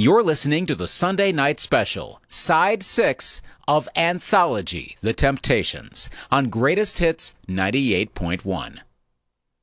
You're listening to the Sunday Night Special, Side 6 of Anthology, The Temptations, on Greatest Hits 98.1.